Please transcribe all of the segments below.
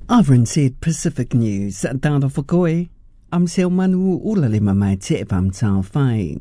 RNZ Pacific News, Dara Whakaoi, am Seo Manu Ulalima mai te epam tau whai.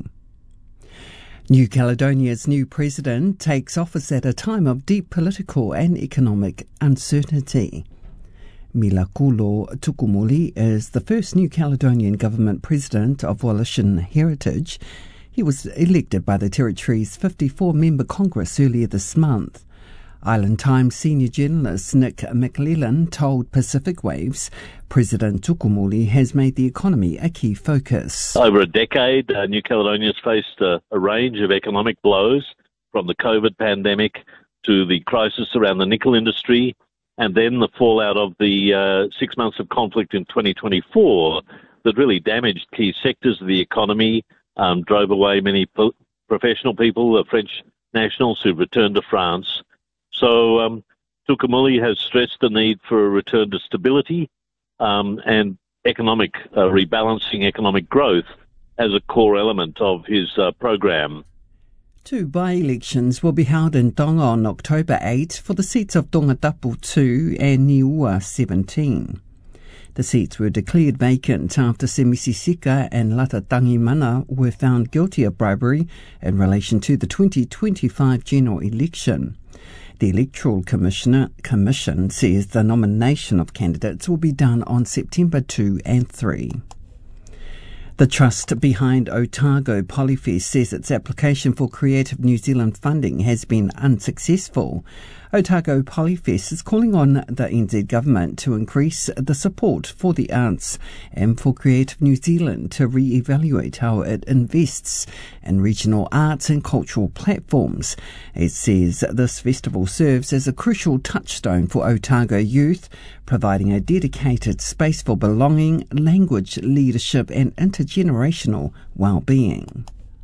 New Caledonia's new president takes office at a time of deep political and economic uncertainty. Milakulo Tukumuli is the first New Caledonian government president of Wallachian heritage. He was elected by the territory's 54-member Congress earlier this month. Island Times senior journalist Nick McLellan told Pacific Waves President Tukumuli has made the economy a key focus. Over a decade, New Caledonia has faced a range of economic blows, from the COVID pandemic to the crisis around the nickel industry, and then the fallout of the 6 months of conflict in 2024 that really damaged key sectors of the economy, drove away many professional people, French nationals who've returned to France. So Tukumuli has stressed the need for a return to stability and economic rebalancing, economic growth as a core element of his program. 2 by-elections will be held in Tonga on October 8 for the seats of Tongatapu 2 and Niua 17. The seats were declared vacant after Semisisika and Latatangimana were found guilty of bribery in relation to the 2025 general election. The Electoral Commission says the nomination of candidates will be done on September 2 and 3. The trust behind Otago Polyfest says its application for Creative New Zealand funding has been unsuccessful. Otago Polyfest is calling on the NZ government to increase the support for the arts and for Creative New Zealand to re-evaluate how it invests in regional arts and cultural platforms. It says this festival serves as a crucial touchstone for Otago youth, providing a dedicated space for belonging, language, leadership and intergenerational well-being.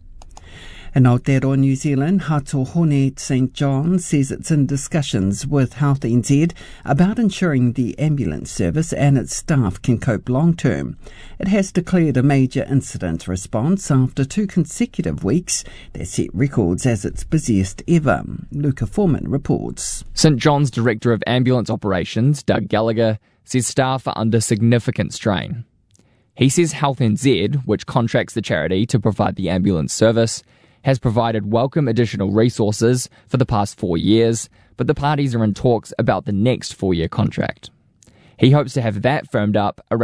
In Aotearoa, New Zealand, Hatohone St John says it's in discussions with Health NZ about ensuring the ambulance service and its staff can cope long-term. It has declared a major incident response after 2 consecutive weeks that set records as its busiest ever. Luca Foreman reports. St John's Director of Ambulance Operations, Doug Gallagher, says staff are under significant strain. He says Health NZ, which contracts the charity to provide the ambulance service, has provided welcome additional resources for the past 4 years, but the parties are in talks about the next 4-year contract. He hopes to have that firmed up around